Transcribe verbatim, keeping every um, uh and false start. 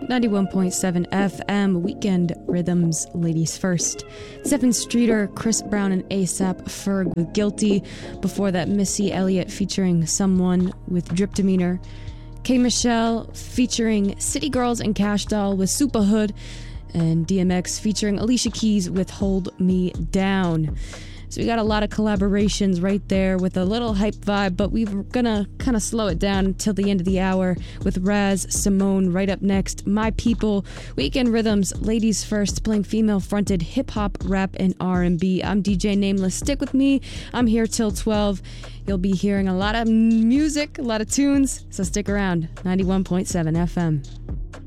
ninety-one point seven F M, Weekend Rhythms, Ladies First. Stephen Streeter, Chris Brown, and ASAP Ferg with Guilty. Before that, Missy Elliott featuring Someone with Drip Demeanor. K. Michelle featuring City Girls and Cash Doll with Superhood. And D M X featuring Alicia Keys with Hold Me Down. So we got a lot of collaborations right there with a little hype vibe, but we're gonna kind of slow it down until the end of the hour with Raz Simone right up next. My People, Weekend Rhythms, Ladies First, playing female-fronted hip-hop, rap, and R and B. I'm D J Nameless. Stick with me. I'm here till twelve. You'll be hearing a lot of music, a lot of tunes, so stick around. ninety-one point seven F M.